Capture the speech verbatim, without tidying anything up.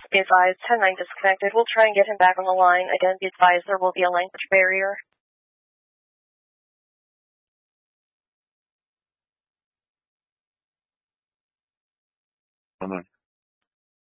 Be advised, ten nine disconnected. We'll try and get him back on the line. Again, be advised there will be a language barrier. Bye-bye.